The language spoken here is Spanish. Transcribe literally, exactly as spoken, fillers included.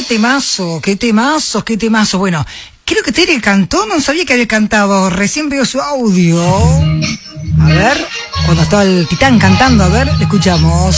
qué temazo, qué temazo, qué temazo. Bueno, creo que Tere cantó, no sabía que había cantado, recién veo su audio. A ver, cuando estaba el Titán cantando, a ver, le escuchamos.